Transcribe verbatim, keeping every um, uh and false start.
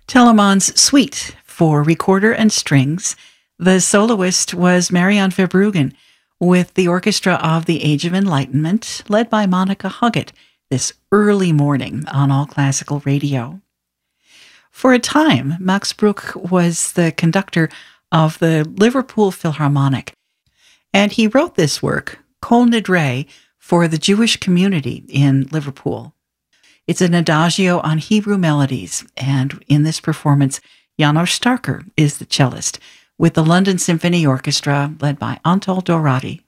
Telemann's Suite for recorder and strings. The soloist was Marianne Verbruggen, with the Orchestra of the Age of Enlightenment, led by Monica Huggett, this early morning on All Classical Radio. For a time, Max Bruch was the conductor of the Liverpool Philharmonic, and he wrote this work, Kol Nidre, for the Jewish community in Liverpool. It's an adagio on Hebrew melodies, and in this performance, János Starker is the cellist, with the London Symphony Orchestra led by Antal Dorati.